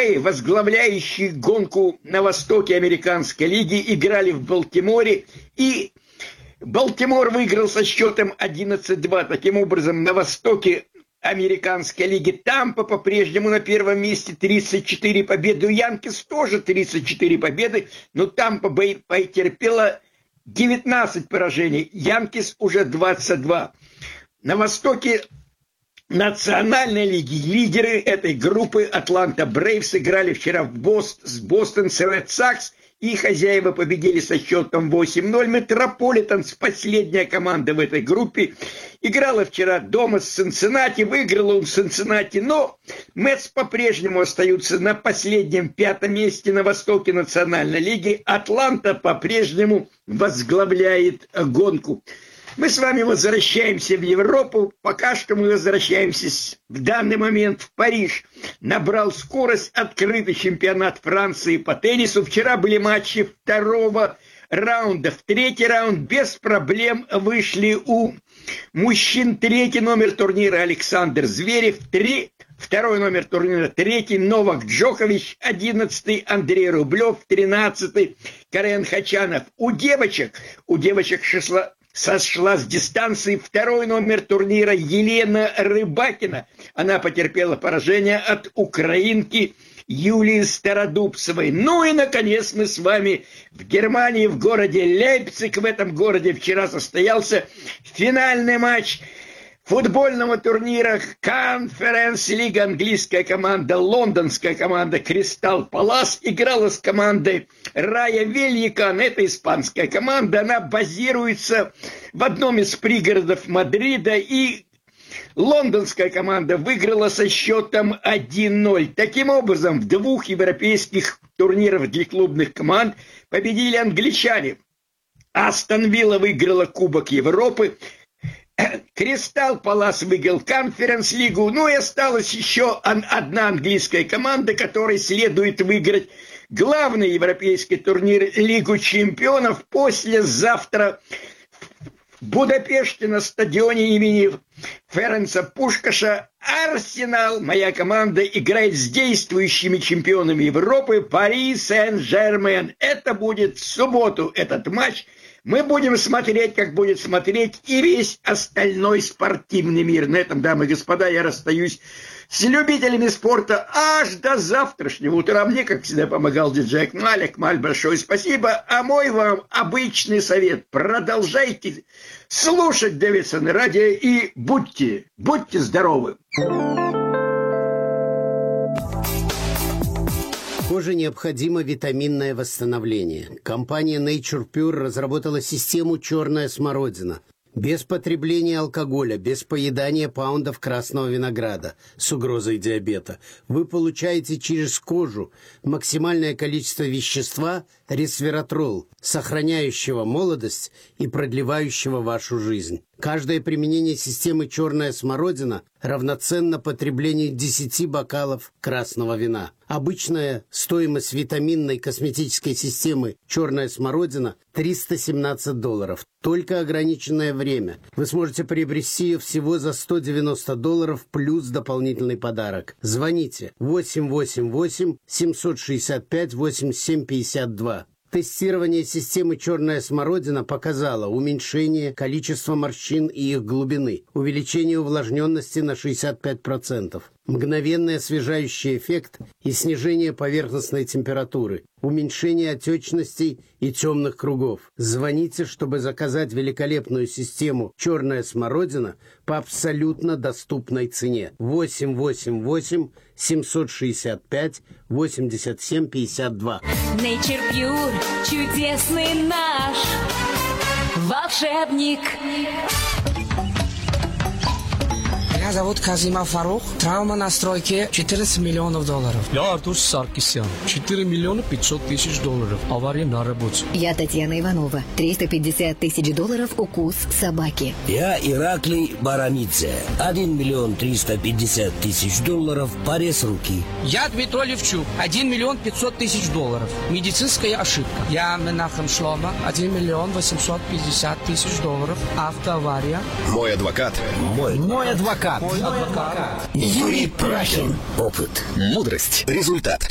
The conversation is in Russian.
Грин-Бэй, возглавляющие гонку на востоке американской лиги, играли в Балтиморе, и Балтимор выиграл со счетом 11-2. Таким образом, на востоке американской лиги Тампа по-прежнему на первом месте, 34 победы. У Янкис тоже 34 победы, но Тампа Бэй потерпела 19 поражений. Янкис уже 22. На востоке Национальной лиги лидеры этой группы Атланта Брейвс играли вчера с Бостон Ред Сокс, и хозяева победили со счетом 8-0. Метрополитанс, последняя команда в этой группе, играла вчера дома с Цинциннати, выиграла он в Цинциннати, но Мэтс по-прежнему остаются на последнем 5-м месте на востоке Национальной лиги. Атланта по-прежнему возглавляет гонку. Мы с вами возвращаемся в Европу. Пока что мы возвращаемся в данный момент в Париж. Набрал скорость открытый чемпионат Франции по теннису. Вчера были матчи второго раунда. В третий раунд без проблем вышли у мужчин. Третий номер турнира Александр Зверев. Второй номер турнира, третий Новак Джокович, 11-й Андрей Рублев, 13-й Карен Хачанов. У девочек сошла с дистанции второй номер турнира Елена Рыбакина. Она потерпела поражение от украинки Юлии Стародубцевой. Ну и, наконец, мы с вами в Германии, в городе Лейпциг. В этом городе вчера состоялся финальный матч футбольного турнира Конференц-лига. Английская команда, лондонская команда Кристал Палас играла с командой Рая Вельякан. Это испанская команда, она базируется в одном из пригородов Мадрида, и лондонская команда выиграла со счетом 1-0. Таким образом, в двух европейских турнирах для клубных команд победили англичане. Астон Вилла выиграла Кубок Европы, Кристал Палас выиграл Конференц-лигу. Ну и осталась еще одна английская команда, которой следует выиграть главный европейский турнир Лигу чемпионов. Послезавтра в Будапеште на стадионе имени Ференца Пушкаша Арсенал, моя команда, играет с действующими чемпионами Европы Пари Сен-Жермен. Это будет в субботу, этот матч. Мы будем смотреть, как будет смотреть и весь остальной спортивный мир. На этом, дамы и господа, я расстаюсь с любителями спорта аж до завтрашнего утра. Мне, как всегда, помогал диджей Акмаль. Акмаль, большое спасибо. А мой вам обычный совет: продолжайте слушать Дэвидсон радио и будьте здоровы. Коже необходимо витаминное восстановление. Компания Nature Pure разработала систему «Черная смородина». Без потребления алкоголя, без поедания паундов красного винограда с угрозой диабета. Вы получаете через кожу максимальное количество вещества ресвератрол, сохраняющего молодость и продлевающего вашу жизнь. Каждое применение системы «Черная смородина» равноценно потреблению 10 бокалов красного вина. Обычная стоимость витаминной косметической системы «Черная смородина» $317. Только ограниченное время. Вы сможете приобрести ее всего за $190 плюс дополнительный подарок. Звоните 888-765-8752. Тестирование системы «Черная смородина» показало уменьшение количества морщин и их глубины, увеличение увлажненности на 65%, мгновенный освежающий эффект и снижение поверхностной температуры, уменьшение отечностей и темных кругов. Звоните, чтобы заказать великолепную систему «Черная смородина» по абсолютно доступной цене. 888-765-8752. Nature Pure, чудесный наш волшебник. Меня зовут Казима Фарух. Травма на стройке $14 миллионов. Я Артур Саркисян. $4 миллиона 500 тысяч. Авария на работе. Я Татьяна Иванова. $350 тысяч укус собаки. Я Ираклий Баранидзе. $1 миллион 350 тысяч. Порез руки. Я Дмитрий Левчук. $1 миллион 500 тысяч. Медицинская ошибка. Я Менахем Шлома. $1 миллион 850 тысяч. Автоавария. Мой адвокат. Мой адвокат. Юрий Прахин. Опыт. Мудрость. Результат.